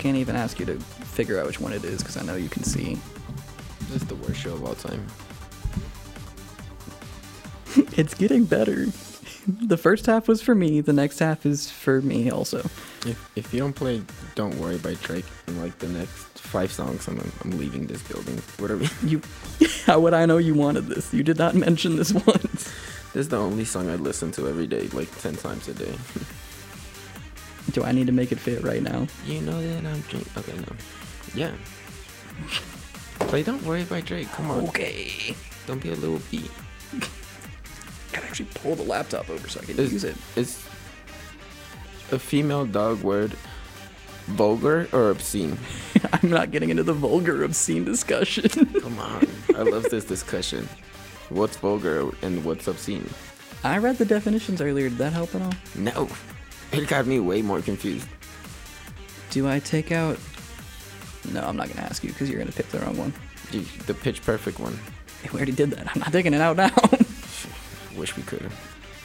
can't even ask you to figure out which one it is because I know you can see. This is the worst show of all time. It's getting better. The first half was for me. The next half is for me also. If you don't play Don't Worry by Drake in like the next 5 songs, I'm leaving this building. Whatever. How would I know you wanted this? You did not mention this once. This is the only song I listen to every day, like 10 times a day. Do I need to make it fit right now? You know that I'm drink. Okay, no. Yeah. Play Don't Worry by Drake. Come on. Okay. Don't be a little beat. I can actually pull the laptop over so I can use it. Is a female dog word vulgar or obscene? I'm not getting into the vulgar obscene discussion. Come on. I love this discussion. What's vulgar and what's obscene? I read the definitions earlier. Did that help at all? No. It got me way more confused. Do I take out... No, I'm not going to ask you because you're going to pick the wrong one. The Pitch Perfect one. We already did that. I'm not taking it out now. Wish we could have.